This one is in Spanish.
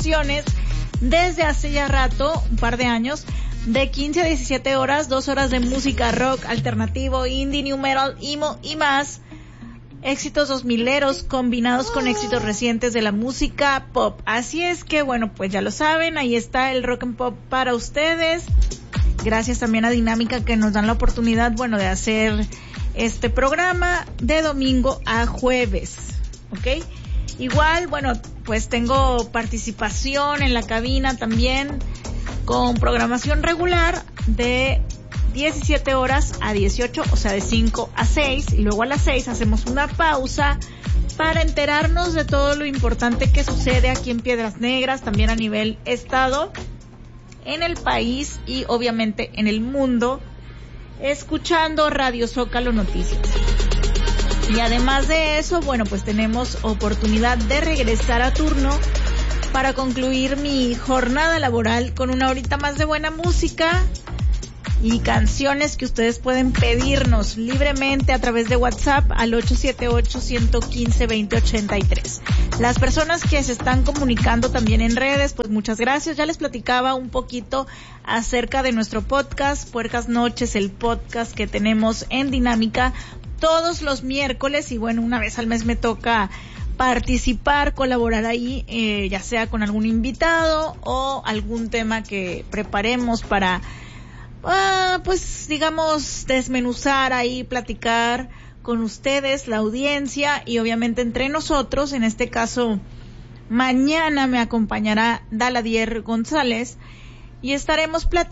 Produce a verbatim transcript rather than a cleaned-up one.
estaciones desde hace ya rato, un par de años, de quince a diecisiete horas, dos horas de música rock, alternativo, indie, new metal, emo y más. Éxitos dos mileros combinados con éxitos recientes de la música pop. Así es que, bueno, pues ya lo saben, ahí está el rock and pop para ustedes. Gracias también a Dinámica que nos dan la oportunidad, bueno, de hacer este programa de domingo a jueves, ¿ok? Igual, bueno, pues tengo participación en la cabina también con programación regular de diecisiete horas a dieciocho, o sea, de cinco a seis, y luego a las seis hacemos una pausa para enterarnos de todo lo importante que sucede aquí en Piedras Negras, también a nivel estado, en el país y obviamente en el mundo, escuchando Radio Zócalo Noticias. Y además de eso, bueno, pues tenemos oportunidad de regresar a turno para concluir mi jornada laboral con una horita más de buena música y canciones que ustedes pueden pedirnos libremente a través de WhatsApp al ocho siete ocho, uno uno cinco, dos cero ocho tres. Las personas que se están comunicando también en redes, pues muchas gracias. Ya les platicaba un poquito acerca de nuestro podcast, Puercas Noches, el podcast que tenemos en Dinámica todos los miércoles, y bueno, una vez al mes me toca participar, colaborar ahí, eh, ya sea con algún invitado o algún tema que preparemos para Ah, pues digamos desmenuzar ahí, platicar con ustedes, la audiencia y obviamente entre nosotros. En este caso, mañana me acompañará Daladier González y estaremos platicando